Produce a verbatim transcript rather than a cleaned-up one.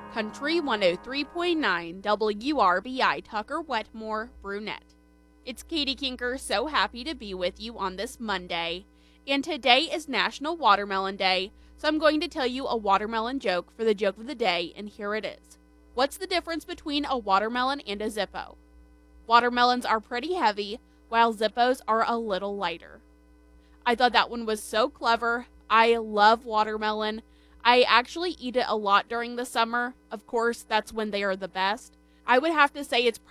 Country one oh three point nine W R B I Tucker Wetmore Brunette. It's Katie Kinker, so happy to be with you on this Monday. And today is National Watermelon Day, so I'm going to tell you a watermelon joke for the joke of the day, and here it is. What's the difference between a watermelon and a Zippo? Watermelons are pretty heavy, while Zippos are a little lighter. I thought that one was so clever. I love watermelon. I actually eat it a lot during the summer. Of course, that's when they are the best. I would have to say it's